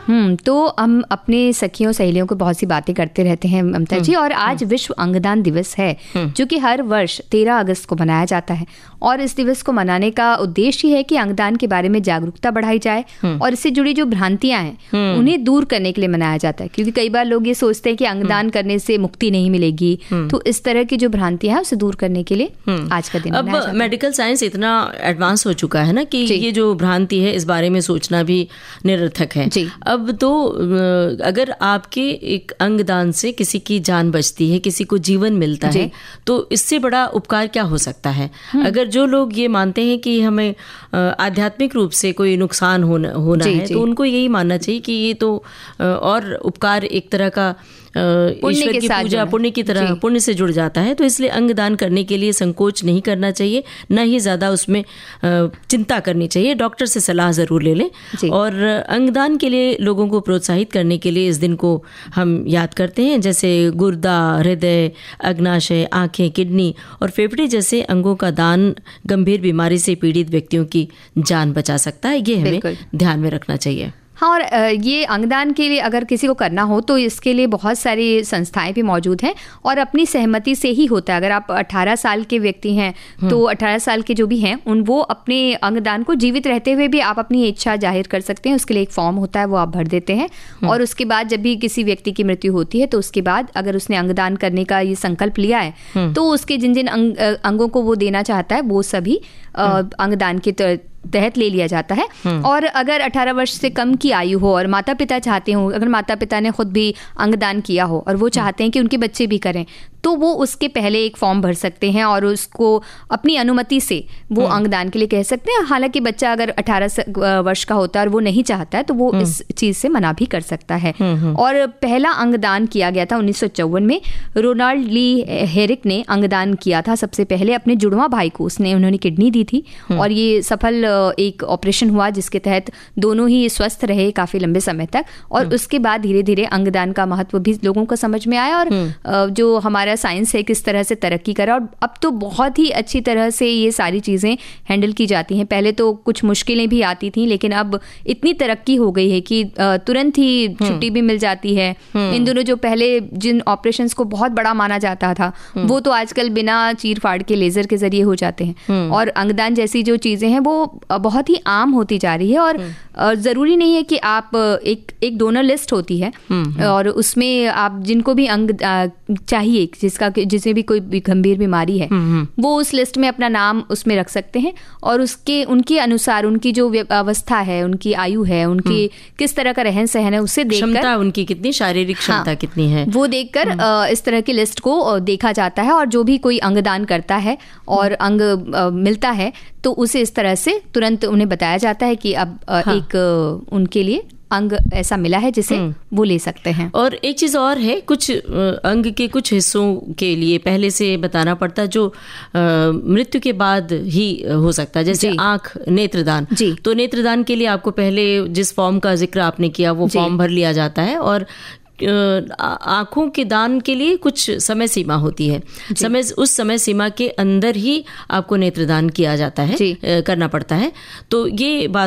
तो हम अपने सखियों सहेलियों को बहुत सी बातें करते रहते हैं ममता जी, और आज विश्व अंगदान दिवस है जो कि हर वर्ष 13 अगस्त को मनाया जाता है। और इस दिवस को मनाने का उद्देश्य है कि अंगदान के बारे में जागरूकता बढ़ाई जाए और इससे जुड़ी जो भ्रांतियां हैं उन्हें दूर करने के लिए मनाया जाता है, क्योंकि कई बार लोग ये सोचते हैं कि अंगदान करने से मुक्ति नहीं मिलेगी। तो इस तरह की जो भ्रांतियां हैं उसे दूर करने के लिए आज का दिन अब मेडिकल साइंस इतना एडवांस हो चुका है ना कि ये जो भ्रांति है इस बारे में सोचना भी निरर्थक है। अब तो अगर आपके एक अंगदान से किसी की जान बचती है, किसी को जीवन मिलता है, तो इससे बड़ा उपकार क्या हो सकता है। अगर जो लोग ये मानते हैं कि हमें आध्यात्मिक रूप से कोई नुकसान होना है, तो उनको यही मानना चाहिए कि ये तो और उपकार एक तरह का ईश्वर की पूजा पुण्य की तरह पुण्य से जुड़ जाता है। तो इसलिए अंगदान करने के लिए संकोच नहीं करना चाहिए, न ही ज़्यादा उसमें चिंता करनी चाहिए। डॉक्टर से सलाह ज़रूर ले लें। और अंगदान के लिए लोगों को प्रोत्साहित करने के लिए इस दिन को हम याद करते हैं, जैसे गुर्दा, हृदय, अग्नाशय, आँखें, किडनी और फेफड़े जैसे अंगों का दान गंभीर बीमारी से पीड़ित व्यक्तियों की जान बचा सकता है। ये हमें ध्यान में रखना चाहिए। हाँ, और ये अंगदान के लिए अगर किसी को करना हो तो इसके लिए बहुत सारी संस्थाएं भी मौजूद हैं और अपनी सहमति से ही होता है। अगर आप 18 साल के व्यक्ति हैं तो 18 साल के जो भी हैं वो अपने अंगदान को जीवित रहते हुए भी आप अपनी इच्छा जाहिर कर सकते हैं। उसके लिए एक फॉर्म होता है, वो आप भर देते हैं और उसके बाद जब भी किसी व्यक्ति की मृत्यु होती है तो उसके बाद अगर उसने अंगदान करने का ये संकल्प लिया है तो उसके जिन जिन अंगों को वो देना चाहता है वो सभी अंगदान के तहत ले लिया जाता है। और अगर 18 वर्ष से कम की आयु हो और माता पिता चाहते हो, अगर माता पिता ने खुद भी अंगदान किया हो और वो चाहते हैं कि उनके बच्चे भी करें, तो वो उसके पहले एक फॉर्म भर सकते हैं और उसको अपनी अनुमति से वो अंगदान के लिए कह सकते हैं। हालांकि बच्चा अगर 18 वर्ष का होता है और वो नहीं चाहता है तो वो इस चीज से मना भी कर सकता है। और पहला अंगदान किया गया था 1954 में। रोनाल्ड ली हेरिक ने अंगदान किया था सबसे पहले अपने जुड़वा भाई को। उन्होंने किडनी दी थी और ये सफल एक ऑपरेशन हुआ जिसके तहत दोनों ही स्वस्थ रहे काफी लंबे समय तक। और उसके बाद धीरे धीरे अंगदान का महत्व भी लोगों को समझ में आया और जो हमारा साइंस है किस तरह से तरक्की करा और अब तो बहुत ही अच्छी तरह से ये सारी चीज़ें हैंडल की जाती हैं। पहले तो कुछ मुश्किलें भी आती थी लेकिन अब इतनी तरक्की हो गई है कि तुरंत ही छुट्टी भी मिल जाती है। इन दोनों जो पहले जिन ऑपरेशंस को बहुत बड़ा माना जाता था वो तो आजकल बिना चीर फाड़ के लेजर के जरिए हो जाते हैं। और अंगदान जैसी जो चीज़ें हैं वो बहुत ही आम होती जा रही है और ज़रूरी नहीं है कि आप एक डोनर लिस्ट होती है और उसमें आप जिनको भी अंग चाहिए जिसे भी कोई गंभीर बीमारी है वो उस लिस्ट में अपना नाम उसमें रख सकते हैं और उनके अनुसार उनकी जो अवस्था है, उनकी आयु है, उनकी किस तरह का रहन सहन है, उससे देखकर उनकी कितनी शारीरिक क्षमता कितनी है वो देखकर इस तरह की लिस्ट को देखा जाता है। और जो भी कोई अंगदान करता है और अंग मिलता है तो उसे इस तरह से तुरंत उन्हें बताया जाता है कि अब एक उनके लिए अंग ऐसा मिला है जिसे वो ले सकते हैं। और एक चीज़ और है, कुछ अंग के कुछ हिस्सों के लिए पहले से बताना पड़ता है जो मृत्यु के बाद ही हो सकता है, जैसे आँख, नेत्रदान। तो नेत्रदान के लिए आपको पहले जिस फॉर्म का जिक्र आपने किया वो फॉर्म भर लिया जाता है और आँखों के दान के लिए कुछ समय सीमा होती है। उस समय सीमा के अंदर ही आपको नेत्रदान किया जाता है, करना पड़ता है। तो ये बात